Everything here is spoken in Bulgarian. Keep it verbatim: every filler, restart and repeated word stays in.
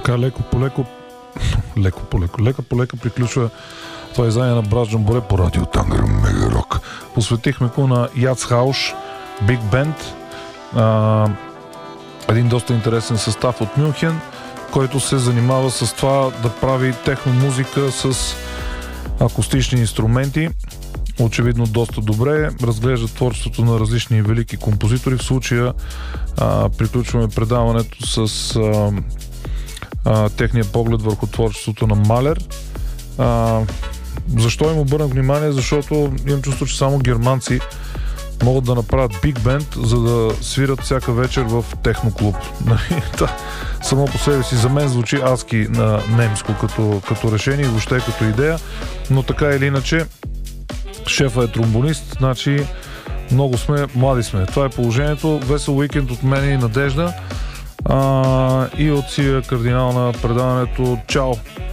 Така леко по леко, леко по леко, лека по лека приключва това издание на Брат Джамборе по радио Тангра Мега Рок. Посветихме го на Яц Хауш, Биг Бенд, а, един доста интересен състав от Мюнхен, който се занимава с това да прави техномузика с акустични инструменти. Очевидно доста добре разглежда творчеството на различни велики композитори. В случая а, приключваме предаването с а, а, техния поглед върху творчеството на Малер. А, защо им обърнах внимание? Защото имам чувство, че само германци могат да направят биг бенд, за да свират всяка вечер в техноклуб. Само по себе си за мен звучи адски на немско като, като решение и въобще като идея, но така или иначе шефа е тромбонист, значи много сме, млади сме. Това е положението. Весел уикенд от мен и Надежда а, и от Сивия кардинал на предаването. Чао!